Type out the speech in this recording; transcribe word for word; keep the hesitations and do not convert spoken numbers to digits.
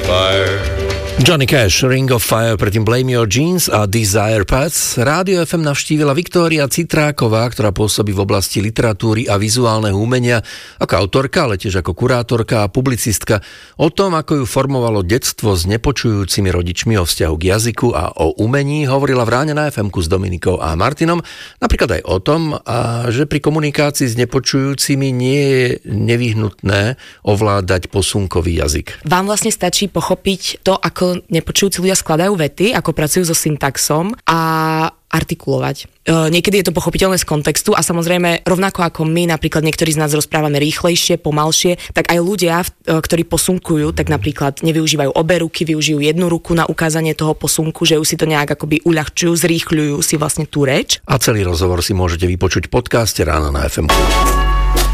fire. Johnny Cash, Ring of Fire, predtým Blame Your Jeans a Desire Paths. Rádio ef em navštívila Viktória Citráková, ktorá pôsobí v oblasti literatúry a vizuálneho umenia ako autorka, ale tiež ako kurátorka a publicistka. O tom, ako ju formovalo detstvo s nepočujúcimi rodičmi, o vzťahu k jazyku a o umení, hovorila v Ráne na ef emku s Dominikou a Martinom. Napríklad aj o tom, a že pri komunikácii s nepočujúcimi nie je nevyhnutné ovládať posunkový jazyk. Vám vlastne stačí pochopiť to, ako nepočujúci ľudia skladajú vety, ako pracujú so syntaxom a artikulovať. E, niekedy je to pochopiteľné z kontextu a samozrejme rovnako ako my, napríklad niektorí z nás rozprávame rýchlejšie, pomalšie, tak aj ľudia, e, ktorí posunkujú, tak napríklad nevyužívajú obe ruky, využijú jednu ruku na ukázanie toho posunku, že už si to nejak akoby uľahčujú, zrýchľujú si vlastne tú reč. A celý rozhovor si môžete vypočuť v podcaste Ráno na ef emku.